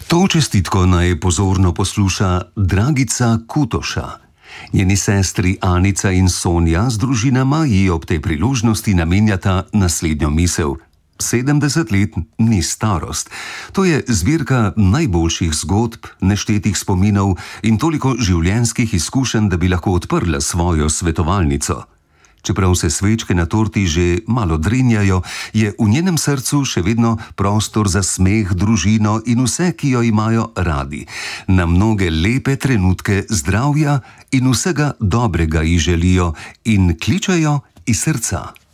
To čestitko naj pozorno posluša Dragica Kutoša. Njeni sestri Anica in Sonja z družinama ji ob tej priložnosti namenjata naslednjo misel. 70 let ni starost. To je zbirka najboljših zgodb, neštetih spominov in toliko življenjskih izkušenj, da bi lahko odprla svojo svetovalnico. Čeprav se svečke na torti že malo drenjajo, je v njenem srcu še vedno prostor za smeh, družino in vse, ki jo imajo radi. Na mnoge lepe trenutke zdravja in vsega dobrega ji želijo in kličejo iz srca.